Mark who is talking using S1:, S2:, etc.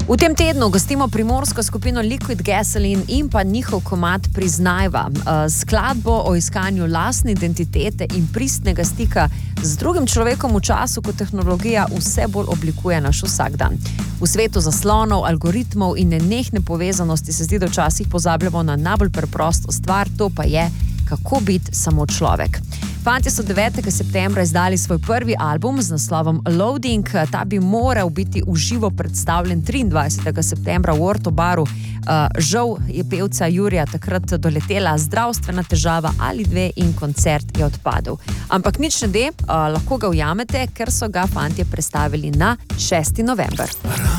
S1: V tem tednu gostimo primorsko skupino Liquid Gasoline in pa njihov komad Priznajva. Skladbo o iskanju lastne identitete in pristnega stika z drugim človekom v času, ko tehnologija vse bolj oblikuje naš vsakdan. V svetu zaslonov, algoritmov in nenehne povezanosti se zdi, da včasih pozabljamo na najbolj preprosto stvar, to pa je, kako biti samo človek. Fantje so 9. septembra izdali svoj prvi album z naslovom Loading. Ta bi moral biti v živo predstavljen 23. septembra v Orto baru. Žal je pevca Jurija takrat doletela zdravstvena težava ali dve in koncert je odpadel. Ampak nič ne de, lahko ga ujamete, ker so ga fantje prestavili na 6. november.